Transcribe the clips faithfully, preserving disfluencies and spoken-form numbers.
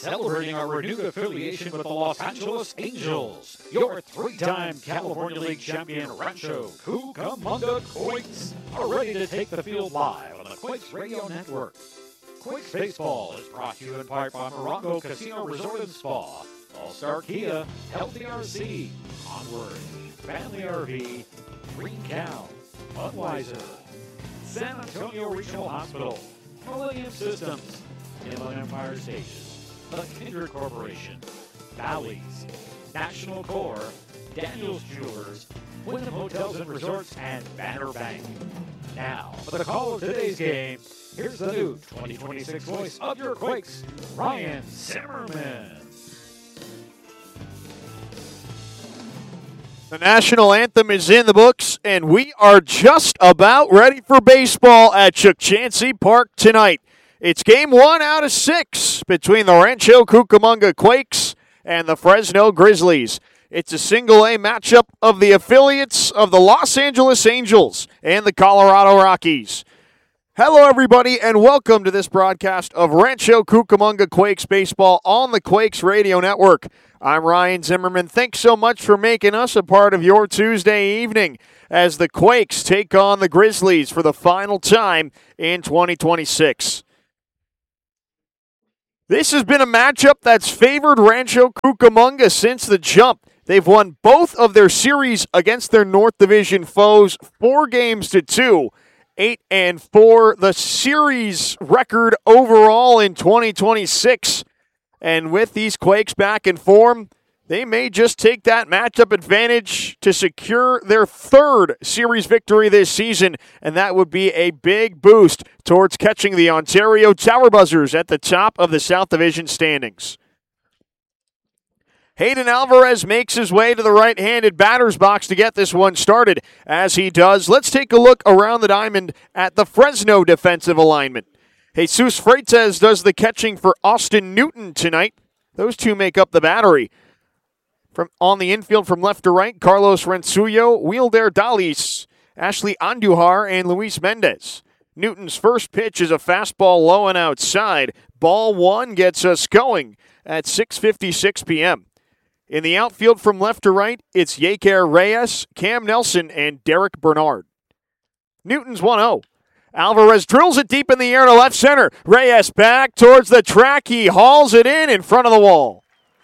celebrating our renewed affiliation with the Los Angeles Angels. Your three-time California League champion Rancho Cucamonga Quakes are ready to take the field live on the Quakes Radio Network. Quakes Baseball is brought to you in part by Morongo Casino Resort and Spa, All-Star Kia, Healthy R C, Onward, Family R V, Green Cow, Budweiser, San Antonio Regional Hospital, Millennium Systems, Inland Empire Stages, The Kindred Corporation, Bally's, National Corps, Daniels Jewelers, Wyndham Hotels and Resorts, and Banner Bank. Now, for the call of today's game, here's the new twenty twenty-six voice of your Quakes, Ryan Zimmerman. The national anthem is in the books, and we are just about ready for baseball at Chukchansi Park tonight. It's game one out of six between the Rancho Cucamonga Quakes and the Fresno Grizzlies. It's a single-A matchup of the affiliates of the Los Angeles Angels and the Colorado Rockies. Hello, everybody, and welcome to this broadcast of Rancho Cucamonga Quakes baseball on the Quakes Radio Network. I'm Ryan Zimmerman. Thanks so much for making us a part of your Tuesday evening as the Quakes take on the Grizzlies for the final time in twenty twenty-six. This has been a matchup that's favored Rancho Cucamonga since the jump. They've won both of their series against their North Division foes, four games to two, eight and four. The series record overall in twenty twenty-six. And with these Quakes back in form, they may just take that matchup advantage to secure their third series victory this season, and that would be a big boost towards catching the Ontario Tower Buzzers at the top of the South Division standings. Hayden Alvarez makes his way to the right-handed batter's box to get this one started. As he does, let's take a look around the diamond at the Fresno defensive alignment. Jesus Freitas does the catching for Austin Newton tonight. Those two make up the battery. From on the infield from left to right, Carlos Rensuyo, Wilder Dalis, Ashley Andujar, and Luis Mendez. Newton's first pitch is a fastball low and outside. Ball one gets us going at six fifty-six p.m. In the outfield from left to right, it's Yeker Reyes, Cam Nelson, and Derek Bernard. Newton's one oh. Alvarez drills it deep in the air to left center. Reyes back towards the track. He hauls it in in front of the wall.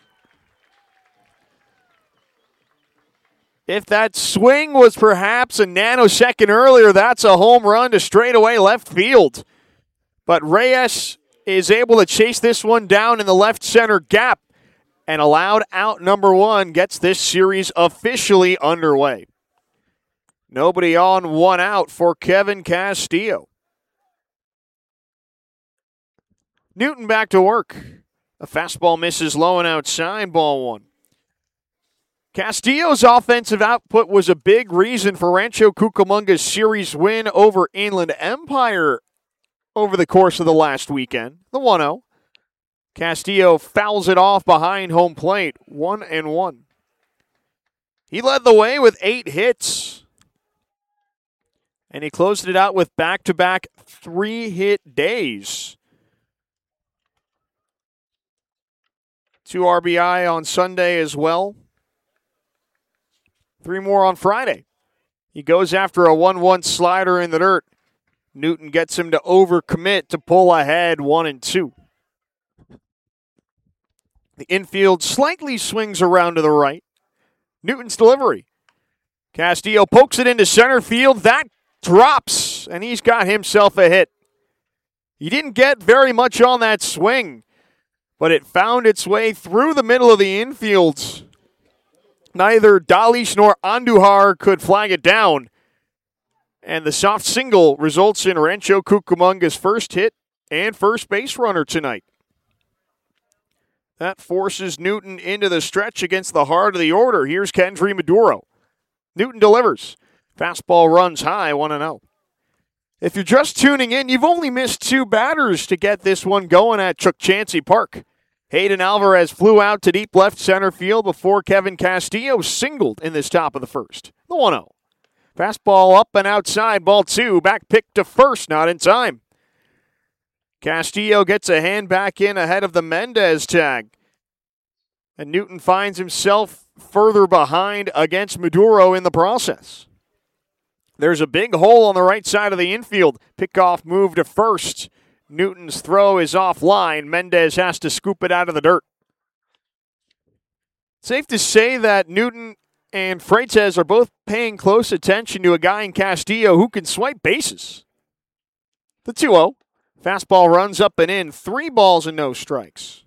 If that swing was perhaps a nanosecond earlier, that's a home run to straightaway left field. But Reyes is able to chase this one down in the left center gap, and allowed out number one gets this series officially underway. Nobody on, one out for Kevin Castillo. Newton back to work. A fastball misses low and outside, ball one. Castillo's offensive output was a big reason for Rancho Cucamonga's series win over Inland Empire over the course of the last weekend, the one oh. Castillo fouls it off behind home plate, one and one. He led the way with eight hits. And he closed it out with back-to-back three-hit days. Two R B I on Sunday as well. Three more on Friday. He goes after a one one slider in the dirt. Newton gets him to overcommit to pull ahead one and two. The infield slightly swings around to the right. Newton's delivery. Castillo pokes it into center field. That drops, and he's got himself a hit. He didn't get very much on that swing, but it found its way through the middle of the infield. Neither Dalis nor Andujar could flag it down, and the soft single results in Rancho Cucamonga's first hit and first base runner tonight. That forces Newton into the stretch against the heart of the order. Here's Kendry Maduro. Newton delivers. Fastball runs high, one and oh. If you're just tuning in, you've only missed two batters to get this one going at Chukchansi Park. Hayden Alvarez flew out to deep left center field before Kevin Castillo singled in this top of the first. The one oh. Fastball up and outside, ball two. Back pick to first, not in time. Castillo gets a hand back in ahead of the Mendez tag. And Newton finds himself further behind against Maduro in the process. There's a big hole on the right side of the infield. Pickoff move to first. Newton's throw is offline. Mendez has to scoop it out of the dirt. Safe to say that Newton and Freitas are both paying close attention to a guy in Castillo who can swipe bases. The two oh. Fastball runs up and in. Three balls and no strikes.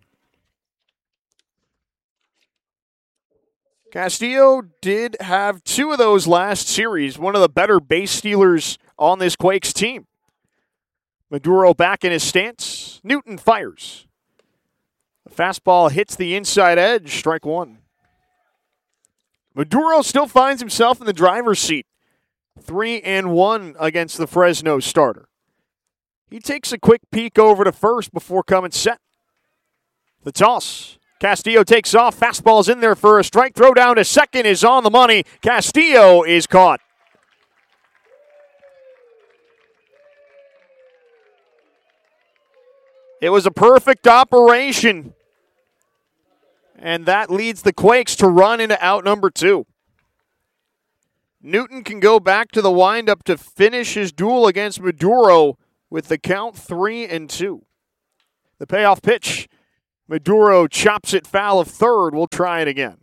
Castillo did have two of those last series, one of the better base stealers on this Quakes team. Maduro back in his stance. Newton fires. The fastball hits the inside edge, strike one. Maduro still finds himself in the driver's seat. Three and one against the Fresno starter. He takes a quick peek over to first before coming set. The toss. Castillo takes off. Fastball's in there for a strike. Throw down to second is on the money. Castillo is caught. It was a perfect operation. And that leads the Quakes to run into out number two. Newton can go back to the windup to finish his duel against Maduro with the count three and two. The payoff pitch. Maduro chops it foul of third. We'll try it again.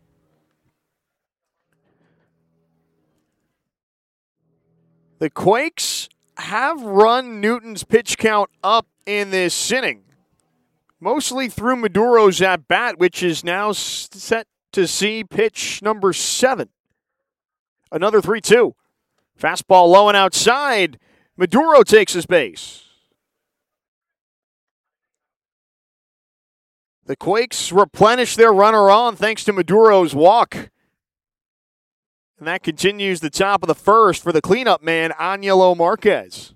The Quakes have run Newton's pitch count up in this inning. Mostly through Maduro's at-bat, which is now set to see pitch number seven. Another three two. Fastball low and outside. Maduro takes his base. The Quakes replenish their runner on thanks to Maduro's walk. And that continues the top of the first for the cleanup man, Angelo Marquez.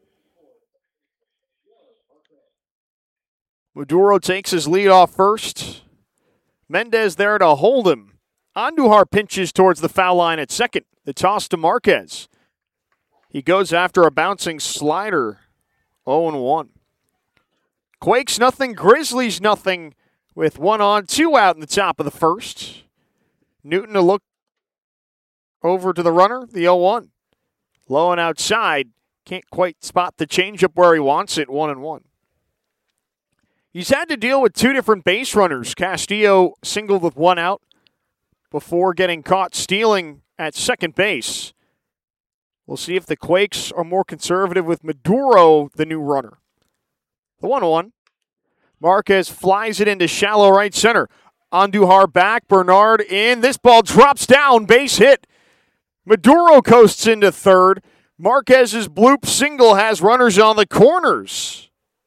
Maduro takes his lead off first. Mendez there to hold him. Andujar pinches towards the foul line at second. The toss to Marquez. He goes after a bouncing slider. oh and one. Quakes nothing, Grizzlies nothing with one on, two out in the top of the first. Newton to look over to the runner, the oh one. Low and outside. Can't quite spot the changeup where he wants it, one and one. He's had to deal with two different base runners. Castillo singled with one out before getting caught stealing at second base. We'll see if the Quakes are more conservative with Maduro, the new runner. The one one. Marquez flies it into shallow right center. Andujar back, Bernard in. This ball drops down, base hit. Maduro coasts into third. Marquez's bloop single has runners on the corners.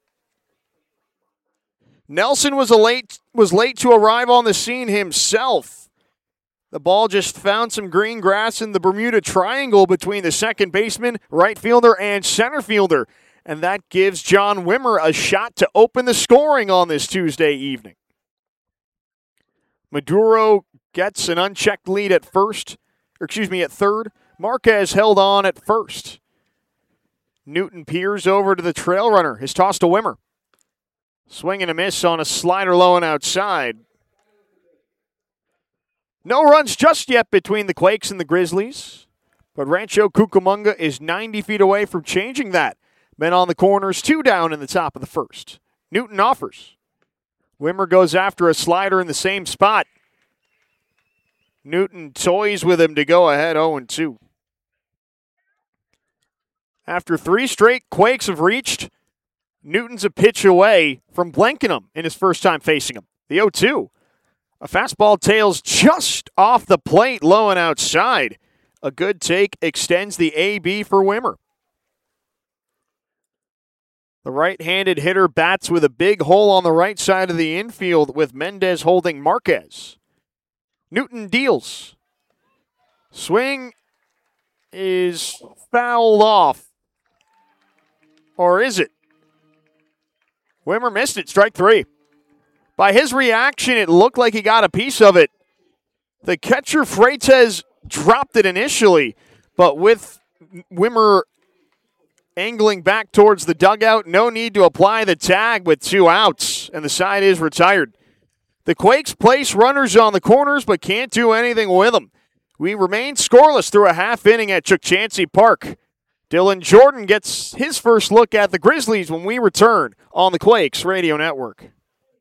Nelson was a late was late to arrive on the scene himself. The ball just found some green grass in the Bermuda Triangle between the second baseman, right fielder, and center fielder. And that gives John Wimmer a shot to open the scoring on this Tuesday evening. Maduro gets an unchecked lead at first, or excuse me, at third. Marquez held on at first. Newton peers over to the trail runner. His toss to Wimmer. Swing and a miss on a slider low and outside. No runs just yet between the Quakes and the Grizzlies, but Rancho Cucamonga is ninety feet away from changing that. Men on the corners, two down in the top of the first. Newton offers. Wimmer goes after a slider in the same spot. Newton toys with him to go ahead oh and two. After three straight Quakes have reached, Newton's a pitch away from blanking him in his first time facing him. The oh two. A fastball tails just off the plate, low and outside. A good take extends the A B for Wimmer. The right-handed hitter bats with a big hole on the right side of the infield with Mendez holding Marquez. Newton deals. Swing is fouled off. Or is it? Wimmer missed it, strike three. By his reaction, it looked like he got a piece of it. The catcher, Freitas, dropped it initially, but with Wimmer angling back towards the dugout. No need to apply the tag with two outs, and the side is retired. The Quakes place runners on the corners but can't do anything with them. We remain scoreless through a half inning at Chukchansi Park. Dylan Jordan gets his first look at the Grizzlies when we return on the Quakes Radio Network.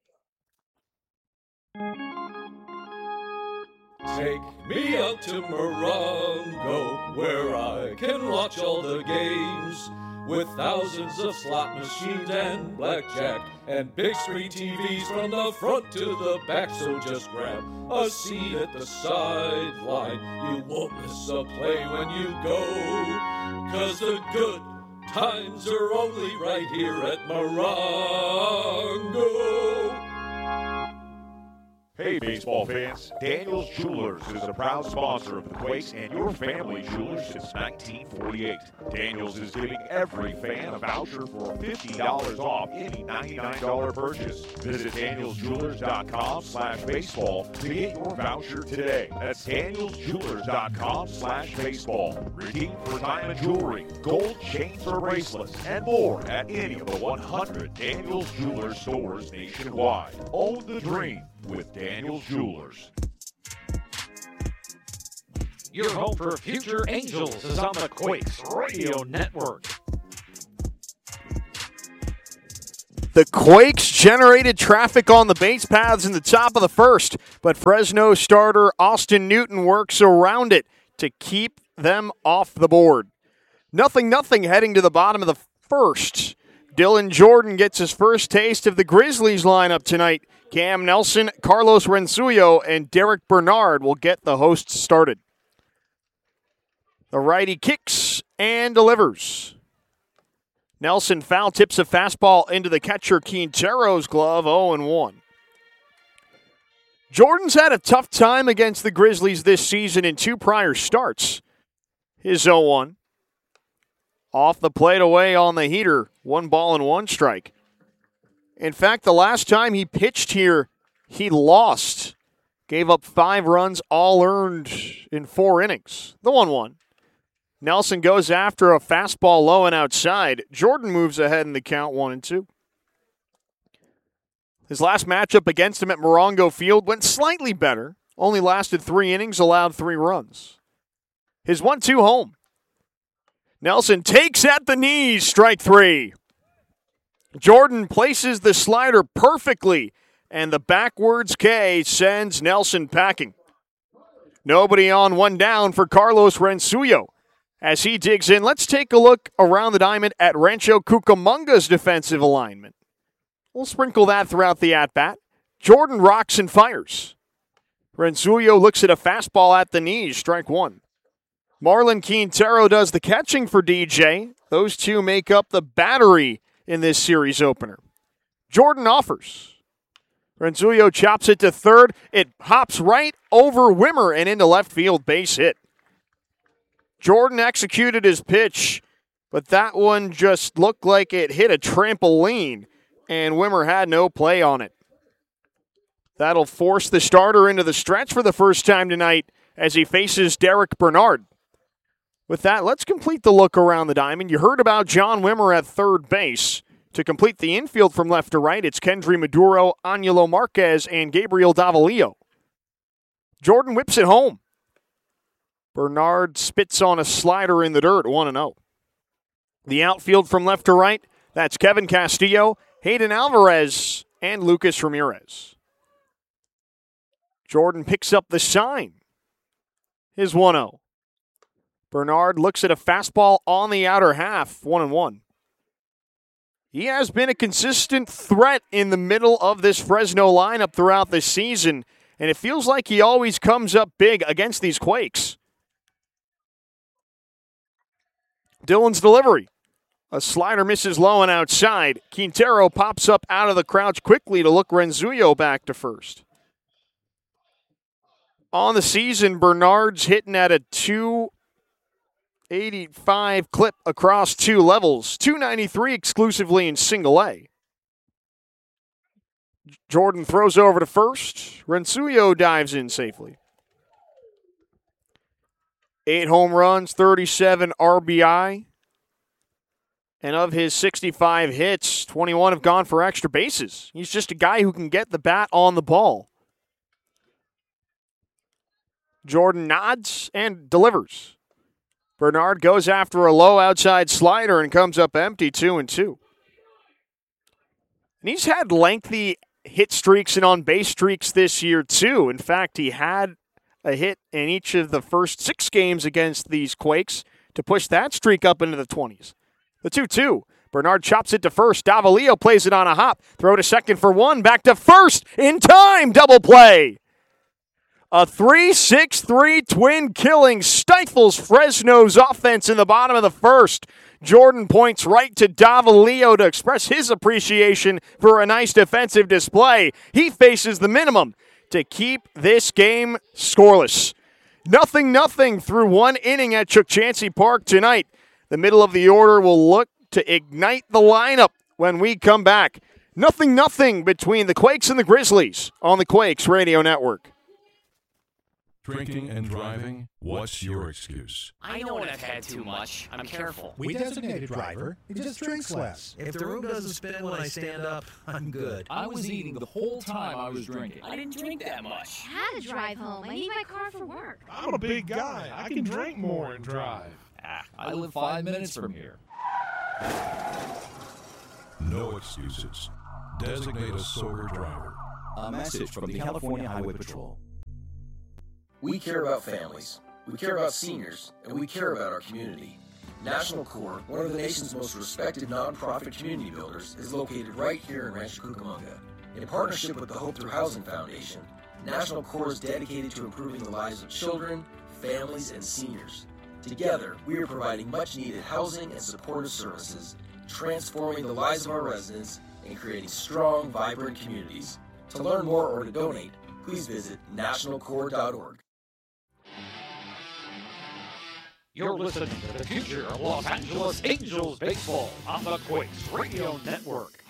Take me out to Morongo, where I can watch all the games, with thousands of slot machines and blackjack, and big screen T Vs from the front to the back. So just grab a seat at the sideline. You won't miss a play when you go, 'cause the good times are only right here at Morongo. Hey, baseball fans, Daniels Jewelers is a proud sponsor of the Quakes and your family jewelers since nineteen forty-eight. Daniels is giving every fan a voucher for fifty dollars off any ninety-nine dollars purchase. Visit daniels jewelers dot com slash baseball to get your voucher today. That's daniels jewelers dot com slash baseball. Redeem for diamond jewelry, gold chains or bracelets, and more at any of the one hundred Daniels Jewelers stores nationwide. Own the dream with Daniels Jewelers. Your home for future Angels is on the Quakes Radio Network. The Quakes generated traffic on the base paths in the top of the first, but Fresno starter Austin Newton works around it to keep them off the board. Nothing, nothing heading to the bottom of the first. Dylan Jordan gets his first taste of the Grizzlies lineup tonight. Cam Nelson, Carlos Rensuyo, and Derek Bernard will get the hosts started. The righty kicks and delivers. Nelson foul tips a fastball into the catcher Quintero's glove, oh and one. Jordan's had a tough time against the Grizzlies this season in two prior starts. His oh one. Off the plate away on the heater, one ball and one strike. In fact, the last time he pitched here, he lost. Gave up five runs, all earned in four innings. The one one. Nelson goes after a fastball low and outside. Jordan moves ahead in the count, one and two. His last matchup against him at Morongo Field went slightly better. Only lasted three innings, allowed three runs. His one two home. Nelson takes at the knees, strike three. Jordan places the slider perfectly, and the backwards K sends Nelson packing. Nobody on, one down for Carlos Rensuyo. As he digs in, let's take a look around the diamond at Rancho Cucamonga's defensive alignment. We'll sprinkle that throughout the at-bat. Jordan rocks and fires. Rensuyo looks at a fastball at the knees, strike one. Marlon Quintero does the catching for D J. Those two make up the battery in this series opener. Jordan offers. Rensuyo chops it to third. It hops right over Wimmer and into left field, base hit. Jordan executed his pitch, but that one just looked like it hit a trampoline, and Wimmer had no play on it. That'll force the starter into the stretch for the first time tonight as he faces Derek Bernard. With that, let's complete the look around the diamond. You heard about John Wimmer at third base. To complete the infield from left to right, it's Kendry Maduro, Angelo Marquez, and Gabriel Davalillo. Jordan whips it home. Bernard spits on a slider in the dirt, one and oh. The outfield from left to right, that's Kevin Castillo, Hayden Alvarez, and Lucas Ramirez. Jordan picks up the sign. His one oh. Bernard looks at a fastball on the outer half, one and one. He has been a consistent threat in the middle of this Fresno lineup throughout the season, and it feels like he always comes up big against these Quakes. Dylan's delivery. A slider misses low and outside. Quintero pops up out of the crouch quickly to look Rensuyo back to first. On the season, Bernard's hitting at a two eighty-five clip across two levels, two ninety-three exclusively in single A. Jordan throws over to first. Rensuyo dives in safely. Eight home runs, thirty-seven R B I. And of his sixty-five hits, twenty-one have gone for extra bases. He's just a guy who can get the bat on the ball. Jordan nods and delivers. Bernard goes after a low outside slider and comes up empty, two and two. And he's had lengthy hit streaks and on-base streaks this year, too. In fact, he had a hit in each of the first six games against these Quakes to push that streak up into the twenties. The two two. Bernard chops it to first. Davalillo plays it on a hop. Throw to second for one. Back to first. In time. Double play. A three six three twin killing stifles Fresno's offense in the bottom of the first. Jordan points right to Davalillo to express his appreciation for a nice defensive display. He faces the minimum to keep this game scoreless. Nothing, nothing through one inning at Chukchansi Park tonight. The middle of the order will look to ignite the lineup when we come back. Nothing, nothing between the Quakes and the Grizzlies on the Quakes Radio Network. Drinking and driving? What's your excuse? I know when I've had too much. I'm careful. We designate a driver. He just drinks less. If the room doesn't spin when I stand up, I'm good. I was eating the whole time I was drinking. I didn't drink that much. I had to drive home. I need my car for work. I'm a big guy. I can drink more and drive. Ah, I live five minutes from here. No excuses. Designate a sober driver. A message from the California Highway Patrol. We care about families, we care about seniors, and we care about our community. National Corps, one of the nation's most respected nonprofit community builders, is located right here in Rancho Cucamonga. In partnership with the Hope Through Housing Foundation, National Corps is dedicated to improving the lives of children, families, and seniors. Together, we are providing much-needed housing and supportive services, transforming the lives of our residents, and creating strong, vibrant communities. To learn more or to donate, please visit national corps dot org. You're listening to the future of Los Angeles Angels baseball on the Quakes Radio Network.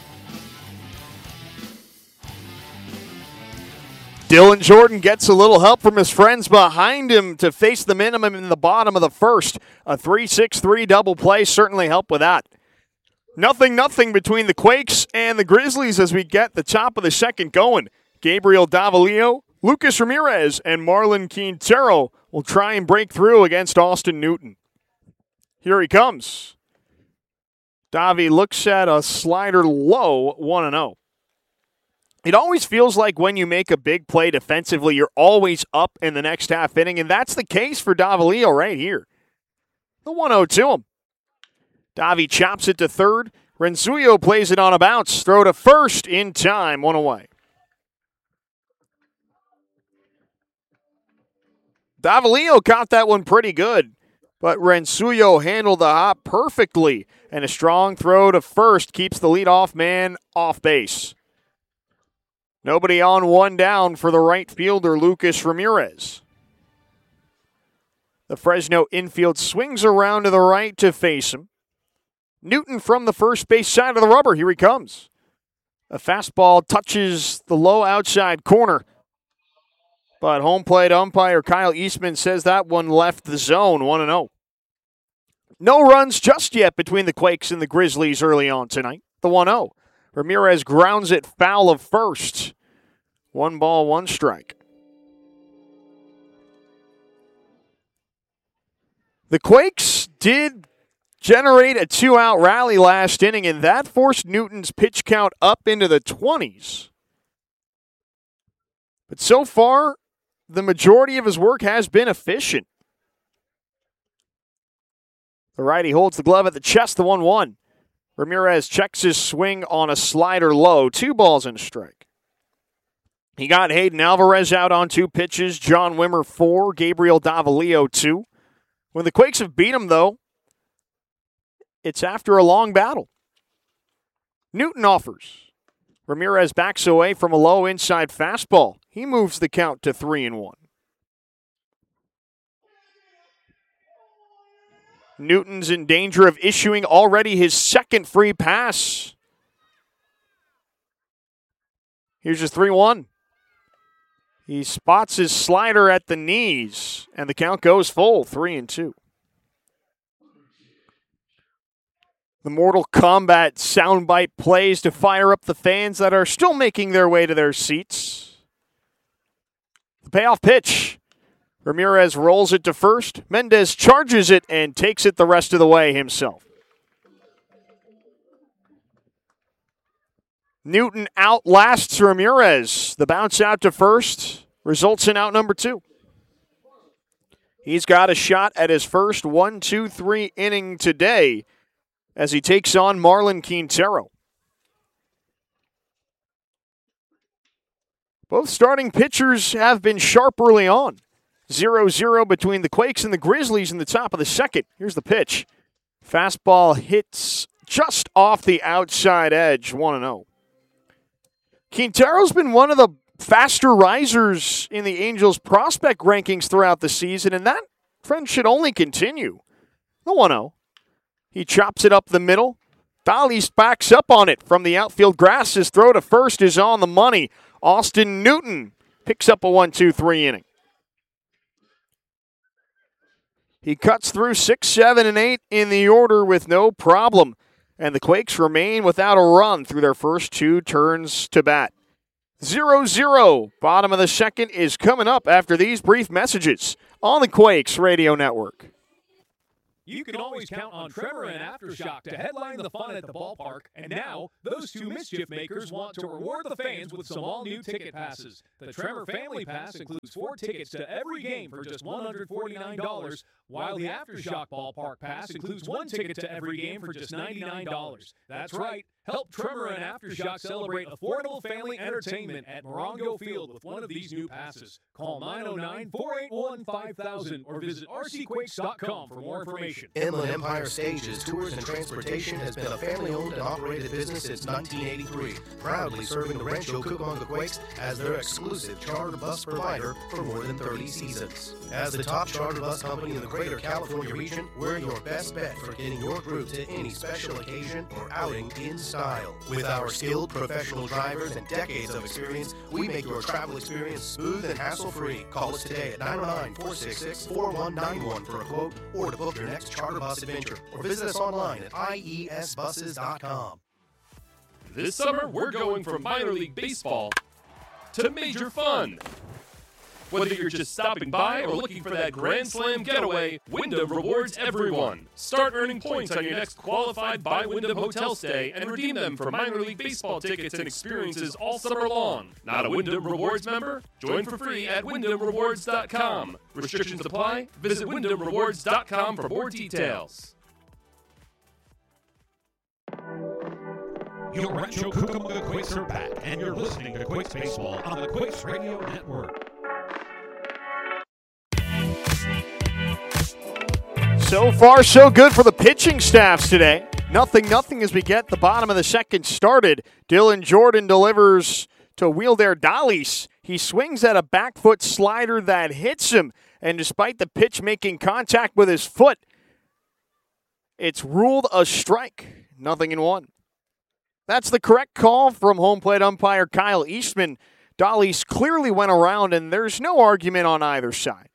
Dylan Jordan gets a little help from his friends behind him to face the minimum in the bottom of the first. A three six three double play certainly helped with that. Nothing, nothing between the Quakes and the Grizzlies as we get the top of the second going. Gabriel Davalillo, Lucas Ramirez, and Marlon Quintero will try and break through against Austin Newton. Here he comes. Davi looks at a slider low, one and oh. It always feels like when you make a big play defensively, you're always up in the next half inning, and that's the case for Davalillo right here. The one oh to him. Davi chops it to third. Renzuyo plays it on a bounce. Throw to first in time, one away. Davalillo caught that one pretty good, but Renzuyo handled the hop perfectly, and a strong throw to first keeps the leadoff man off base. Nobody on, one down for the right fielder, Lucas Ramirez. The Fresno infield swings around to the right to face him. Newton from the first base side of the rubber. Here he comes. A fastball touches the low outside corner. But home plate umpire Kyle Eastman says that one left the zone, one and oh. No runs just yet between the Quakes and the Grizzlies early on tonight. The one oh. Ramirez grounds it foul of first. One ball, one strike. The Quakes did generate a two-out rally last inning, and that forced Newton's pitch count up into the twenties. But so far, the majority of his work has been efficient. The righty holds the glove at the chest, the one one. Ramirez checks his swing on a slider low. Two balls and a strike. He got Hayden Alvarez out on two pitches. John Wimmer, four. Gabriel Davalillo, two. When the Quakes have beat him, though, it's after a long battle. Newton offers. Ramirez backs away from a low inside fastball. He moves the count to three and one. Newton's in danger of issuing already his second free pass. Here's his three one. He spots his slider at the knees, and the count goes full, three and two. The Mortal Kombat soundbite plays to fire up the fans that are still making their way to their seats. The payoff pitch. Ramirez rolls it to first. Mendez charges it and takes it the rest of the way himself. Newton outlasts Ramirez. The bounce out to first results in out number two. He's got a shot at his first one two three inning today as he takes on Marlon Quintero. Both starting pitchers have been sharp early on. zero zero between the Quakes and the Grizzlies in the top of the second. Here's the pitch. Fastball hits just off the outside edge, one and oh. Quintero's been one of the faster risers in the Angels' prospect rankings throughout the season, and that trend should only continue. The one oh. He chops it up the middle. Dalis backs up on it from the outfield grass. His throw to first is on the money. Austin Newton picks up a one two three inning. He cuts through six, seven, and eight in the order with no problem. And the Quakes remain without a run through their first two turns to bat. zero zero. Bottom of the second is coming up after these brief messages on the Quakes Radio Network. You can always count on Tremor and Aftershock to headline the fun at the ballpark, and now those two mischief makers want to reward the fans with some all-new ticket passes. The Tremor Family Pass includes four tickets to every game for just one hundred forty-nine dollars, while the Aftershock Ballpark Pass includes one ticket to every game for just ninety-nine dollars. That's right. Help Tremor and Aftershock celebrate affordable family entertainment at Morongo Field with one of these new passes. Call nine oh nine, four eight one, five thousand or visit r c quakes dot com for more information. Inland Empire Stages, Tours and Transportation has been a family-owned and operated business since nineteen eighty-three, proudly serving the Rancho Cucamonga Quakes as their exclusive charter bus provider for more than thirty seasons. As the top charter bus company in the greater California region, we're your best bet for getting your group to any special occasion or outing in style. With our skilled professional drivers and decades of experience, we make your travel experience smooth and hassle-free. Call us today at nine oh nine, four six six, four one nine one for a quote or to book your next charter bus adventure, or visit us online at i e s buses dot com. This summer, we're going from minor league baseball to major fun. Whether you're just stopping by or looking for that Grand Slam getaway, Wyndham rewards everyone. Start earning points on your next qualified by Wyndham hotel stay and redeem them for minor league baseball tickets and experiences all summer long. Not a Wyndham Rewards member? Join for free at wyndham rewards dot com. Restrictions apply. Visit wyndham rewards dot com for more details. Your Rancho Cucamonga Quakes are back, and you're listening to Quakes Baseball on the Quakes Radio Network. So far, so good for the pitching staffs today. Nothing, nothing as we get the bottom of the second started. Dylan Jordan delivers to Wilder Dalis. He swings at a back foot slider that hits him, and despite the pitch making contact with his foot, it's ruled a strike. Nothing in one. That's the correct call from home plate umpire Kyle Eastman. Dalis clearly went around, and there's no argument on either side.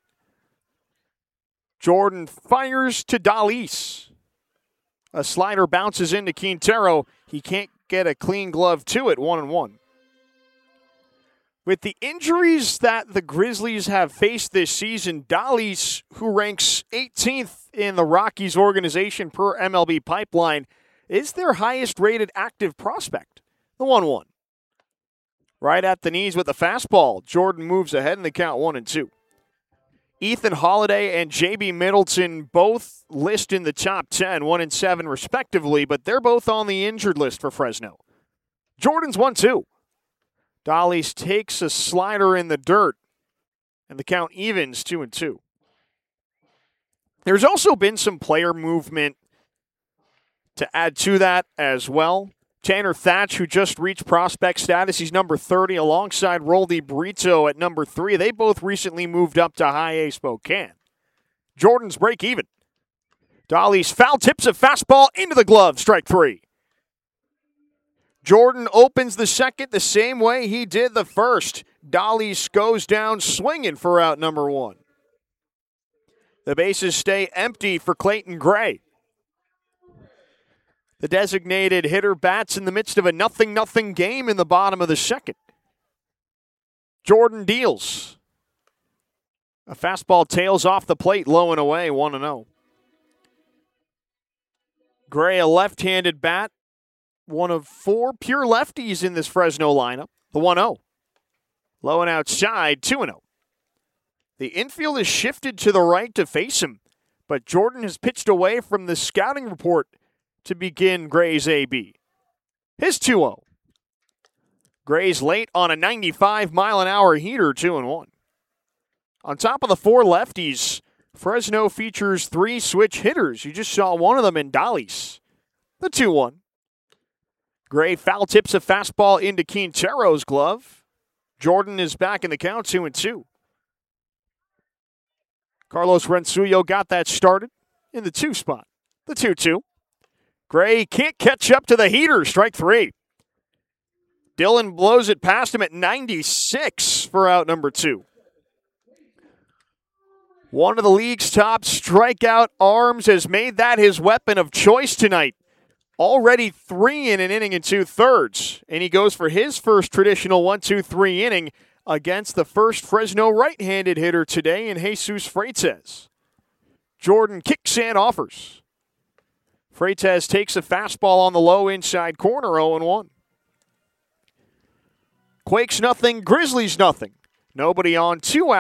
Jordan fires to Dalis. A slider bounces into Quintero. He can't get a clean glove to it, one and one. With the injuries that the Grizzlies have faced this season, Dalis, who ranks eighteenth in the Rockies organization per M L B Pipeline, is their highest rated active prospect, the one one. Right at the knees with the fastball, Jordan moves ahead in the count one and two. Ethan Holiday and J B Middleton both list in the top ten, one and seven respectively, but they're both on the injured list for Fresno. Jordan's one two. Dalis takes a slider in the dirt, and the count evens two and two. There's also been some player movement to add to that as well. Tanner Thatch, who just reached prospect status, he's number thirty, alongside Roldy Brito at number three. They both recently moved up to High A Spokane. Jordan's break even. Dalis foul tips a fastball into the glove, strike three. Jordan opens the second the same way he did the first. Dalis goes down swinging for out number one. The bases stay empty for Clayton Gray. The designated hitter bats in the midst of a nothing nothing game in the bottom of the second. Jordan deals. A fastball tails off the plate, low and away, one and oh. Gray, a left-handed bat, one of four pure lefties in this Fresno lineup. The one oh. Low and outside, two and oh. The infield is shifted to the right to face him, but Jordan has pitched away from the scouting report to begin Gray's A B. His two oh. Gray's late on a ninety-five mile an hour heater, two and one. On top of the four lefties, Fresno features three switch hitters. You just saw one of them in Dolly's. The two one. Gray foul tips a fastball into Quintero's glove. Jordan is back in the count, two and two. Carlos Rensuyo got that started in the two spot. The two two. Gray can't catch up to the heater, strike three. Dillon blows it past him at ninety-six for out number two. One of the league's top strikeout arms has made that his weapon of choice tonight. Already three in an inning and two-thirds. And he goes for his first traditional one two three inning against the first Fresno right-handed hitter today in Jesus Freitas. Jordan kicks and offers. Freitas takes a fastball on the low inside corner, oh and one. Quakes nothing, Grizzlies nothing. Nobody on, two out.